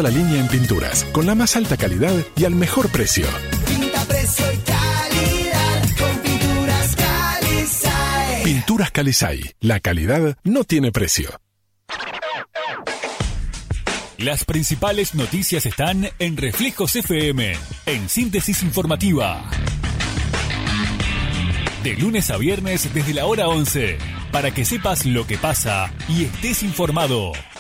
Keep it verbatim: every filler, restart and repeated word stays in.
toda la línea en pinturas, con la más alta calidad y al mejor precio. Pinta, precio y calidad con Pinturas Calizay. Pinturas Calizay. La calidad no tiene precio. Las principales noticias están en Reflejos F M, en Síntesis Informativa. De lunes a viernes desde la hora once, para que sepas lo que pasa y estés informado.